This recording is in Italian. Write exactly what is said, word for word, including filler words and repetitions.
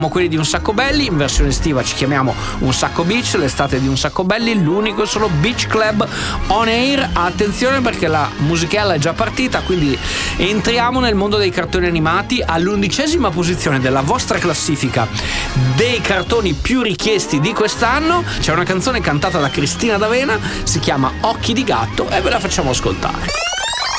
quelli di Un Sacco Belli. In versione estiva ci chiamiamo Un Sacco Beach, l'estate di Un Sacco Belli, l'unico e solo Beach Club on air. Attenzione perché la musichella è già partita, quindi entriamo nel mondo dei cartoni animati. All'undicesima posizione della vostra classifica dei cartoni più richiesti di quest'anno c'è una canzone cantata da Cristina D'Avena, si chiama Occhi di gatto e ve la facciamo ascoltare.